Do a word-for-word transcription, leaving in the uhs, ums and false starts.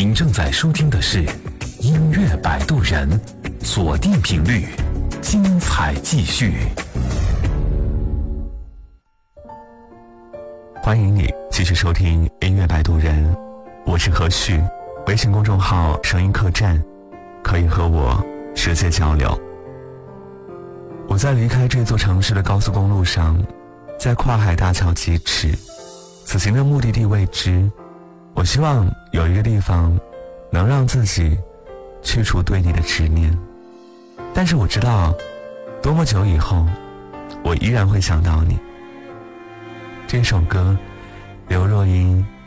您正在收听的是音乐摆渡人，锁定频率，精彩继续。 欢迎你继续收听音乐摆渡人，我是何旭，微信公众号声音客栈，可以和我直接交流。我在离开这座城市的高速公路上，在跨海大桥疾驰，此行的目的地未知，我希望有一个地方能让自己去除对你的执念，但是我知道多么久以后我依然会想到你。这首歌刘若英